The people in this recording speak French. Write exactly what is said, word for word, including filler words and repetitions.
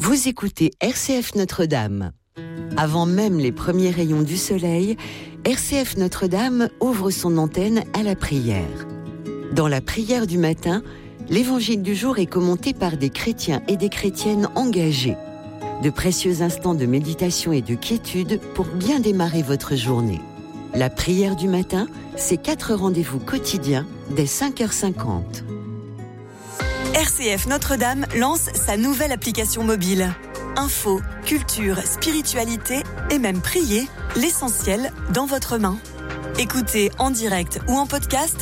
Vous écoutez R C F Notre-Dame. Avant même les premiers rayons du soleil, R C F Notre-Dame ouvre son antenne à la prière. Dans la prière du matin, l'évangile du jour est commenté par des chrétiens et des chrétiennes engagés. De précieux instants de méditation et de quiétude pour bien démarrer votre journée. La prière du matin, c'est quatre rendez-vous quotidiens dès cinq heures cinquante. R C F Notre-Dame lance sa nouvelle application mobile. Info, culture, spiritualité et même prier, l'essentiel dans votre main. Écoutez en direct ou en podcast